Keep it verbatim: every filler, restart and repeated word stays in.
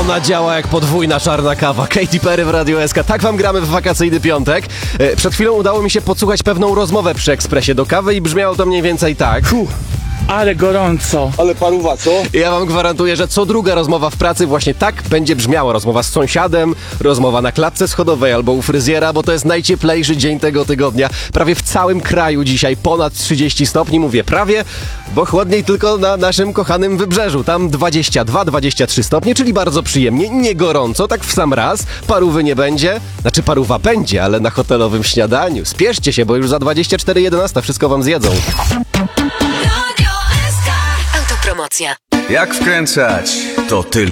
Ona działa jak podwójna czarna kawa. Katy Perry w Radio S K. Tak wam gramy w wakacyjny piątek. Przed chwilą udało mi się podsłuchać pewną rozmowę przy ekspresie do kawy i brzmiało to mniej więcej tak. Fuh, ale gorąco. Ale paruwa, co? Ja wam gwarantuję, że co druga rozmowa w pracy właśnie tak będzie brzmiała. Rozmowa z sąsiadem, rozmowa na klatce schodowej albo u fryzjera, bo to jest najcieplejszy dzień tego tygodnia. Prawie w całym kraju dzisiaj ponad trzydzieści stopni. Mówię prawie, bo chłodniej tylko na naszym kochanym Wybrzeżu. Tam dwadzieścia dwa dwadzieścia trzy stopnie, czyli bardzo przyjemnie, nie gorąco, tak w sam raz. Parówy nie będzie. Znaczy parówa będzie, ale na hotelowym śniadaniu. Spieszcie się, bo już za dwadzieścia cztery jedenaście wszystko wam zjedzą. Autopromocja. Jak wkręcać? To tylko